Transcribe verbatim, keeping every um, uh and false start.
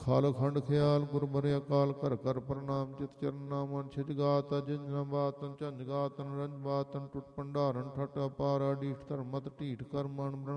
ਖਲ ਖੰਡ ਖਿਆਲ ਗੁਰ ਬਰਿ ਅਕਾਲ ਕਰ ਕਰ ਪ੍ਰਣਾਮ ਚਿਤ ਚਰਨ ਨਾਮਨ ਛਿਜ ਗਾਤ ਅਜਿਨ ਬਾਤਨ ਝੰਜ ਗਾਤਨ ਰੰਜ ਬਾਤਨ ਟੁੱਟ ਭੰਡਾਰਨ ਠਟ ਅਪਾਰ ਅਡੀਠ ਧਰਮਤ ਢੀਠ ਕਰ ਮਨ